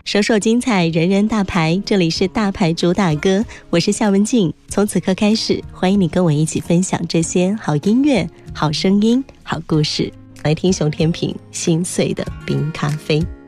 首首精彩，人人大牌，这里是大牌主打歌，我是夏文静。从此刻开始，欢迎你跟我一起分享这些好音乐、好声音、好故事。来听熊天平心碎的冰咖啡。